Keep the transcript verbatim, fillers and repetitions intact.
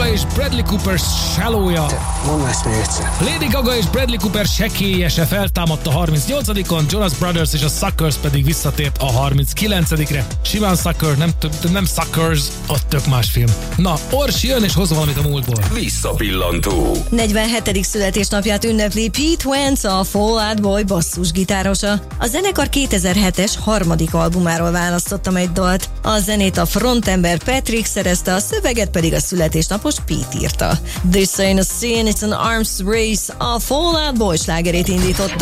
és Bradley Cooper Shallow-ja. Mondd ezt még egyszer. Lady Gaga és Bradley Cooper sekélyese feltámadt a harmincnyolcadikon, Jonas Brothers és a Suckers pedig visszatért a harminckilencedikre. Simán Sucker, nem, nem Suckers, ott tök más film. Na, Orsi jön és hoz valamit a múltból. Visszapillantó. negyvenhetedik születésnapját ünnepli Pete Wentz, a Fall Out Boy basszusgitárosa. A zenekar kétezer-hetes harmadik albumáról választottam egy dalt. A zenét a frontember Patrick szerezte, a szöveget pedig a születésnapos Pete írta. This ain't a sin, it's an arms race, a Fall Out Boy slágerét indította.